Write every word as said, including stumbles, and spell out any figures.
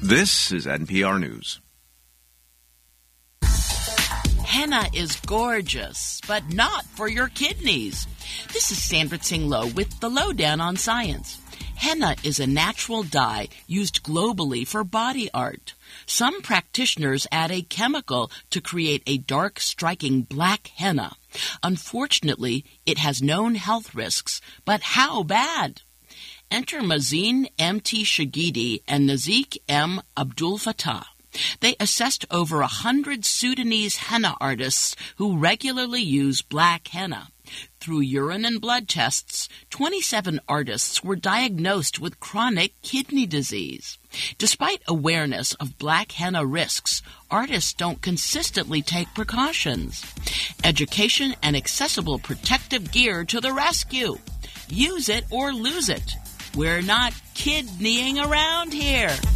This is N P R News. Henna is gorgeous, but not for your kidneys. This is Sandra Tsing Loh with the Lowdown on Science. Henna is a natural dye used globally for body art. Some practitioners add a chemical to create a dark, striking black henna. Unfortunately, it has known health risks, but how bad? Enter Mazin M T Shagidi and Nazik M. Abdul Fattah. They assessed over a hundred Sudanese henna artists who regularly use black henna. Through urine and blood tests, twenty-seven artists were diagnosed with chronic kidney disease. Despite awareness of black henna risks, artists don't consistently take precautions. Education and accessible protective gear to the rescue. Use it or lose it. We're not kidneying around here.